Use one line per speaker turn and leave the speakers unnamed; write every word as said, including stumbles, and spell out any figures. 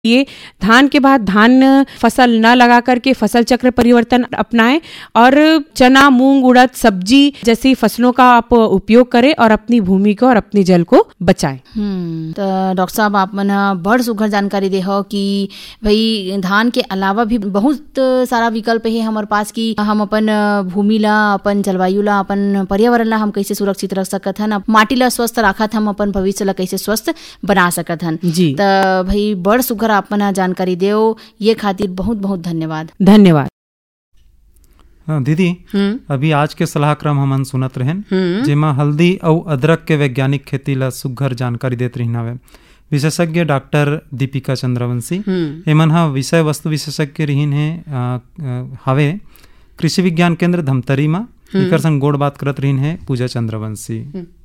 ये धान के बाद धान फसल न लगा करके फसल चक्र परिवर्तन अपनाएं और चना, मूंग, उड़द, सब्जी जैसी फसलों का आप उपयोग करें और अपनी भूमि को और अपनी जल को बचाएं।
हम्म तो डॉक्टर साहब आप मन बड़ सुघर जानकारी दे हो कि भाई धान के अलावा भी बहुत सारा विकल्प है हमारे पास कि हम अपन भूमि ला, अपन जलवायु ला, अपन पर्यावरण ला हम कैसे सुरक्षित रख सकत हन, माटी ला स्वस्थ रखत, हम अपन भविष्य ला कैसे स्वस्थ बना सकत हन।
जी
तो भाई बड़ सुघर आप मन जानकारी देओ ये खातिर बहुत बहुत धन्यवाद।
धन्यवाद।
हाँ, दीदी अभी आज के सलाह क्रम हमन सुनत रहेन जेमा हल्दी और अदरक के वैज्ञानिक खेती ला सुघर जानकारी देत रहिन हवे विशेषज्ञ डॉक्टर दीपिका चंद्रवंशी। एमन हा विषय वस्तु विशेषज्ञ रहिन है हवे कृषि विज्ञान केंद्र धमतरी मा। एकर संग गोड़ बात करत रहिन है पूजा चंद्रवंशी।